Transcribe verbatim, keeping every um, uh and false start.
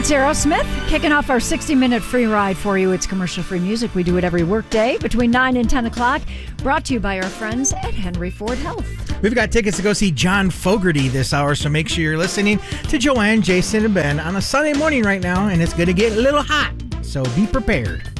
That's Aerosmith, kicking off our sixty-minute free ride for you. It's commercial-free music. We do it every workday between nine and ten o'clock. Brought to you by our friends at Henry Ford Health. We've got tickets to go see John Fogerty this hour, so make sure you're listening to Joanne, Jason, and Ben on a Sunday morning right now, and it's going to get a little hot, so be prepared.